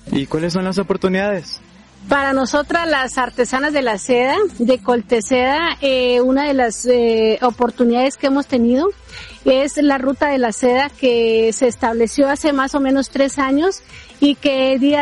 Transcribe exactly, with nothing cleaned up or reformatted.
¿Y cuáles son las oportunidades? Para nosotras, las artesanas de la seda, de Colteseda, eh, una de las eh, oportunidades que hemos tenido es la ruta de la seda que se estableció hace más o menos tres años y que día